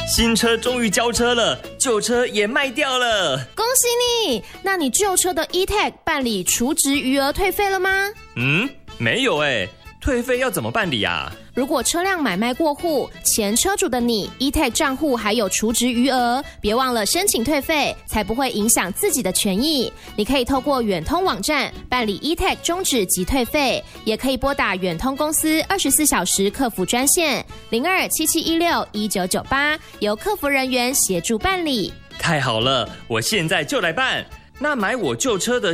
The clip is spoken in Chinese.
新车终于交车了，旧车也卖掉了。 恭喜你！那你旧车的 E-Tag 办理除值余额退费了吗？ 没有耶。退费要怎么办理啊？ 如果车辆买卖过户，前车主的你 E-Tag 账户还有除值余额，别忘了申请退费，才不会影响自己的权益。你可以透过远通网站办理 E-Tag 终止及退费，也可以拨打远通公司24小时客服专线0277161998，由客服人员协助办理。 太好了，我现在就来办。那买我旧车的